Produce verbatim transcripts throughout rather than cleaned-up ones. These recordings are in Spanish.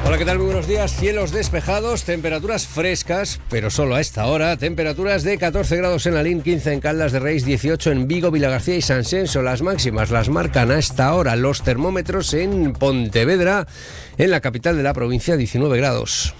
Hola, ¿qué tal? Muy buenos días. Cielos despejados, temperaturas frescas, pero solo a esta hora. Temperaturas de catorce grados en Lalín, quince en Caldas de Reis, dieciocho en Vigo, Vilagarcía y Sanxenxo. Las máximas las marcan a esta hora los termómetros en Pontevedra, en la capital de la provincia, diecinueve grados.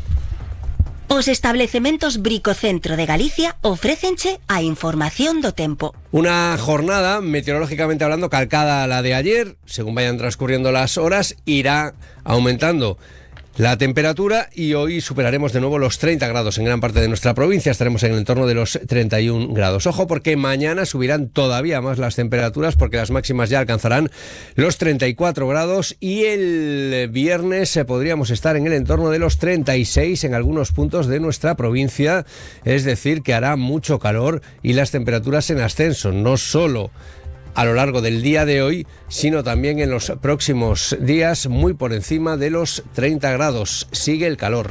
Os establecementos Bricocentro de Galicia ofrécenche a información do tempo. Una jornada, meteorológicamente hablando, calcada a la de ayer. Según vayan transcurriendo las horas, irá aumentando la temperatura y hoy superaremos de nuevo los treinta grados en gran parte de nuestra provincia. Estaremos en el entorno de los treinta y un grados. Ojo, porque mañana subirán todavía más las temperaturas, porque las máximas ya alcanzarán los treinta y cuatro grados y el viernes podríamos estar en el entorno de los treinta y seis en algunos puntos de nuestra provincia. Es decir, que hará mucho calor y las temperaturas en ascenso, no solo a lo largo del día de hoy, sino también en los próximos días, muy por encima de los treinta grados. Sigue el calor.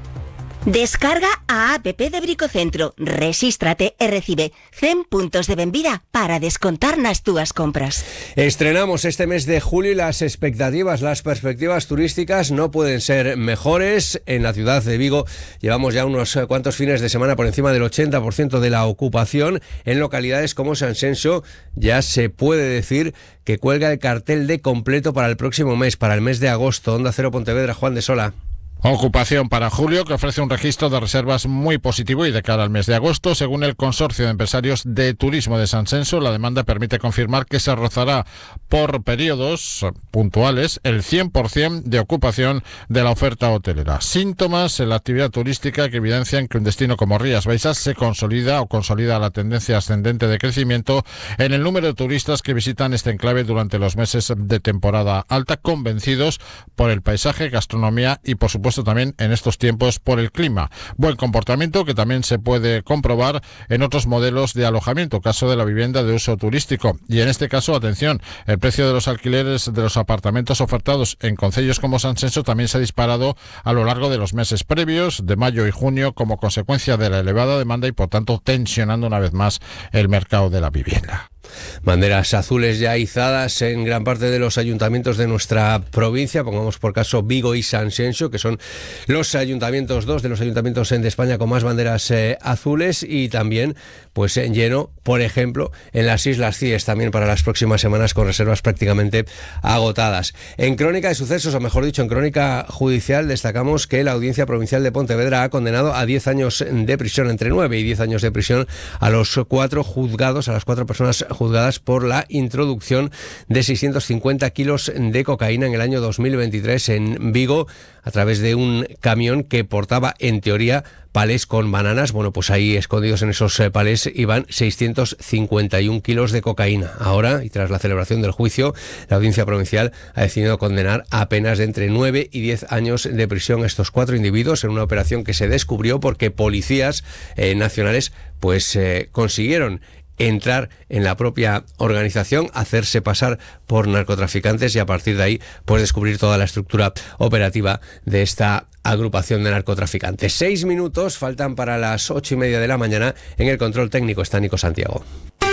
Descarga a app de Bricocentro, resístrate e recibe cien puntos de benvida para descontar nas túas compras. Estrenamos este mes de julio y las expectativas, las perspectivas turísticas no pueden ser mejores. En la ciudad de Vigo llevamos ya unos cuantos fines de semana por encima del ochenta por ciento de la ocupación. En localidades como Sanxenxo ya se puede decir que cuelga el cartel de completo para el próximo mes, para el mes de agosto. Onda Cero Pontevedra, Juan de Sola. Ocupación para julio, que ofrece un registro de reservas muy positivo y de cara al mes de agosto. Según el Consorcio de Empresarios de Turismo de Sanxenxo, la demanda permite confirmar que se rozará por periodos puntuales el cien por ciento de ocupación de la oferta hotelera. Síntomas en la actividad turística que evidencian que un destino como Rías Baixas se consolida o consolida la tendencia ascendente de crecimiento en el número de turistas que visitan este enclave durante los meses de temporada alta, convencidos por el paisaje, gastronomía y, por supuesto, también en estos tiempos por el clima. Buen comportamiento que también se puede comprobar en otros modelos de alojamiento, caso de la vivienda de uso turístico. Y en este caso, atención, el precio de los alquileres de los apartamentos ofertados en concellos como Sanxenxo también se ha disparado a lo largo de los meses previos, de mayo y junio, como consecuencia de la elevada demanda y, por tanto, tensionando una vez más el mercado de la vivienda. Banderas azules ya izadas en gran parte de los ayuntamientos de nuestra provincia, pongamos por caso Vigo y Sanxenxo, que son los ayuntamientos, dos de los ayuntamientos de España con más banderas eh, azules, y también pues en lleno, por ejemplo, en las Islas Cíes, también para las próximas semanas con reservas prácticamente agotadas. En crónica de sucesos, o mejor dicho, en crónica judicial, destacamos que la Audiencia Provincial de Pontevedra ha condenado a diez años de prisión, entre nueve y diez años de prisión, a los cuatro juzgados, a las cuatro personas juzgadas por la introducción de seiscientos cincuenta kilos de cocaína en el año dos mil veintitrés en Vigo, a través de un camión que portaba, en teoría, palés con bananas. Bueno, pues ahí escondidos en esos eh, palés iban seiscientos cincuenta y un kilos de cocaína. Ahora, y tras la celebración del juicio, la Audiencia Provincial ha decidido condenar a penas de entre nueve y diez años de prisión a estos cuatro individuos en una operación que se descubrió porque policías eh, nacionales pues eh, consiguieron entrar en la propia organización, hacerse pasar por narcotraficantes y a partir de ahí pues descubrir toda la estructura operativa de esta agrupación de narcotraficantes. Seis minutos faltan para las ocho y media de la mañana. En el control técnico está Nico Santiago.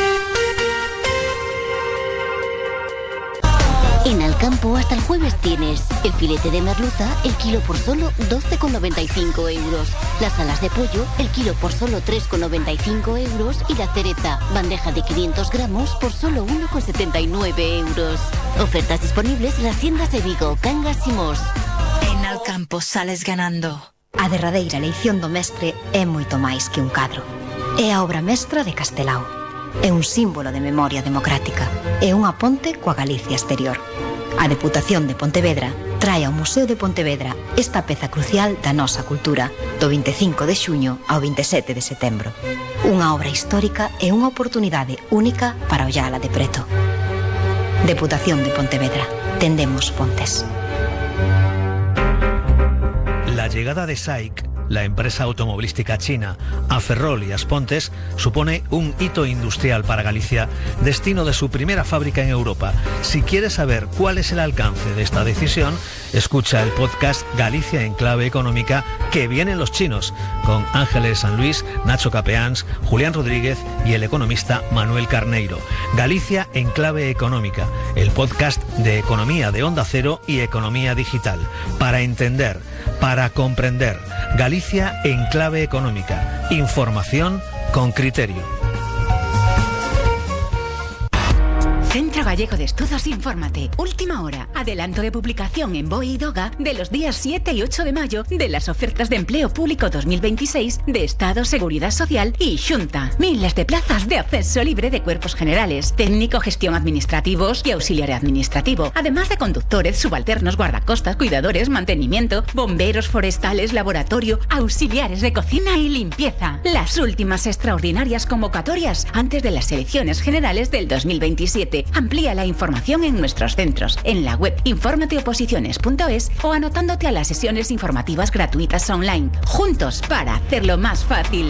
En Alcampo hasta el jueves tienes el filete de merluza, el kilo por solo doce con noventa y cinco euros. Las alas de pollo, el kilo por solo tres con noventa y cinco euros. Y la cereza, bandeja de quinientos gramos por solo uno con setenta y nueve euros. Ofertas disponibles en las tiendas de Vigo, Cangas y Mos. En Alcampo sales ganando. A derradeira eleición do mestre é moito máis que un cadro. É a obra mestra de Castelao. É un símbolo de memoria democrática. É unha ponte coa Galicia exterior. A Deputación de Pontevedra trae ao Museo de Pontevedra esta peza crucial da nosa cultura do vinte e cinco de xuño ao vinte e sete de setembro. Unha obra histórica e unha oportunidade única para ollala de preto. Deputación de Pontevedra. Tendemos pontes. La llegada de S A I C, la empresa automovilística china, a Ferrol y As Pontes, supone un hito industrial para Galicia, destino de su primera fábrica en Europa. Si quieres saber cuál es el alcance de esta decisión, escucha el podcast Galicia en Clave Económica, que vienen los chinos, con Ángeles San Luis, Nacho Capeans, Julián Rodríguez y el economista Manuel Carneiro. Galicia en Clave Económica, el podcast de Economía de Onda Cero y Economía Digital. Para entender, para comprender. Galicia en clave económica. Información con criterio. Centro Gallego de Estudos Infórmate. Última hora. Adelanto de publicación en B O E y DOGA de los días siete y ocho de mayo de las ofertas de empleo público dos mil veintiséis de Estado, Seguridad Social y Xunta. Miles de plazas de acceso libre de cuerpos generales, técnico, gestión administrativos y auxiliar administrativo. Además de conductores, subalternos, guardacostas, cuidadores, mantenimiento, bomberos forestales, laboratorio, auxiliares de cocina y limpieza. Las últimas extraordinarias convocatorias antes de las elecciones generales del dos mil veintisiete. Amplía la información en nuestros centros, en la web informateoposiciones punto es o anotándote a las sesiones informativas gratuitas online. Juntos para hacerlo más fácil.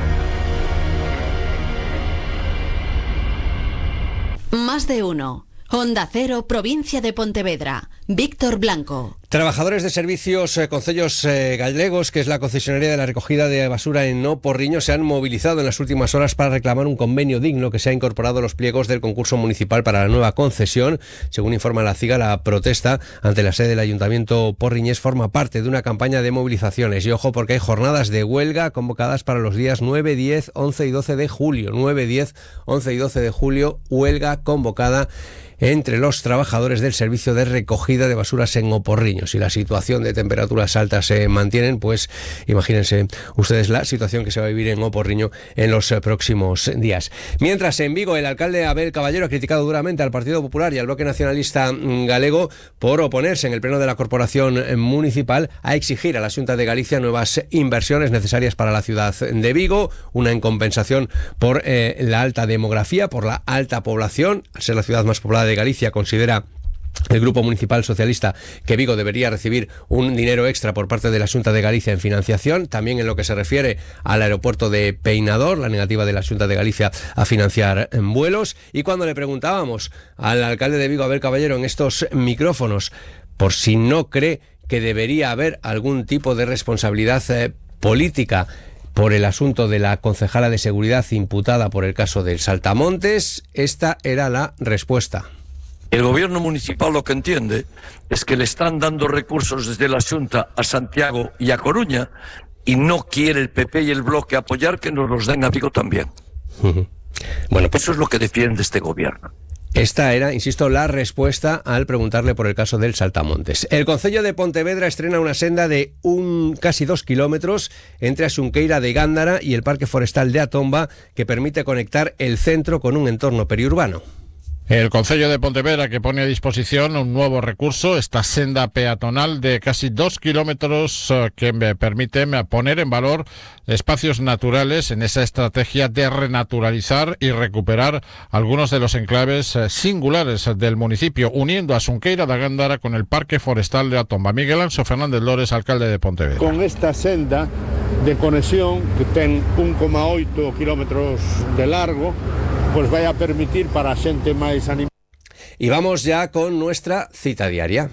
Más de uno. Onda Cero, provincia de Pontevedra. Víctor Blanco. Trabajadores de servicios eh, concellos eh, gallegos, que es la concesionaria de la recogida de basura en O Porriño, se han movilizado en las últimas horas para reclamar un convenio digno que se ha incorporado a los pliegos del concurso municipal para la nueva concesión. Según informa la CIGA, la protesta ante la sede del Ayuntamiento porriñés forma parte de una campaña de movilizaciones. Y ojo, porque hay jornadas de huelga convocadas para los días nueve, diez, once y doce de julio. nueve, diez, once y doce de julio, huelga convocada entre los trabajadores del servicio de recogida de basuras en O Porriño. Si la situación de temperaturas altas se mantienen, pues imagínense ustedes la situación que se va a vivir en O Porriño en los próximos días. Mientras, en Vigo, el alcalde Abel Caballero ha criticado duramente al Partido Popular y al Bloque Nacionalista Galego por oponerse en el pleno de la Corporación Municipal a exigir a la Xunta de Galicia nuevas inversiones necesarias para la ciudad de Vigo, una en compensación por eh, la alta demografía, por la alta población. Al ser la ciudad más poblada de Galicia, considera el Grupo Municipal Socialista que Vigo debería recibir un dinero extra por parte de la Xunta de Galicia en financiación. También en lo que se refiere al aeropuerto de Peinador, la negativa de la Xunta de Galicia a financiar vuelos. Y cuando le preguntábamos al alcalde de Vigo, Abel Caballero, en estos micrófonos, por si no cree que debería haber algún tipo de responsabilidad eh, política por el asunto de la concejala de seguridad imputada por el caso del Saltamontes, esta era la respuesta. El gobierno municipal lo que entiende es que le están dando recursos desde la Xunta a Santiago y a Coruña y no quiere el P P y el Bloque apoyar que nos los den a Vigo también. Uh-huh. Bueno, pues eso es lo que defiende este gobierno. Esta era, insisto, la respuesta al preguntarle por el caso del Saltamontes. El concello de Pontevedra estrena una senda de un casi dos kilómetros entre Asunqueira de Gándara y el Parque Forestal de Atomba, que permite conectar el centro con un entorno periurbano. El concello de Pontevedra, que pone a disposición un nuevo recurso, esta senda peatonal de casi dos kilómetros eh, que me permite poner en valor espacios naturales en esa estrategia de renaturalizar y recuperar algunos de los enclaves eh, singulares del municipio, uniendo a Asunqueira de Gándara con el Parque Forestal de Atomba. Miguel Anso Fernández Lores, alcalde de Pontevedra. Con esta senda de conexión que ten un coma oito kilómetros de largo, pues vaya a permitir para a xente máis animada. Y vamos ya con nuestra cita diaria.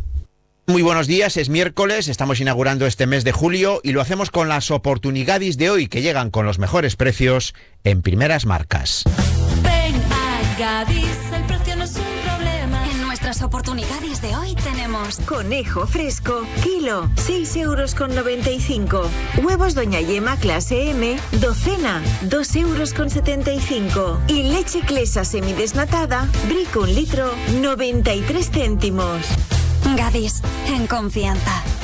Muy buenos días, es miércoles, estamos inaugurando este mes de julio y lo hacemos con las oportunidades de hoy que llegan con los mejores precios en primeras marcas. Ven a Gadis, el precio no es un problema. En nuestras oportunidades de hoy tenemos conejo fresco, kilo, seis euros con noventa y cinco. Huevos Doña Yema clase M, docena, dos euros con setenta y cinco. Y leche Clesa semidesnatada, brico un litro, noventa y tres céntimos. Gadis, en confianza.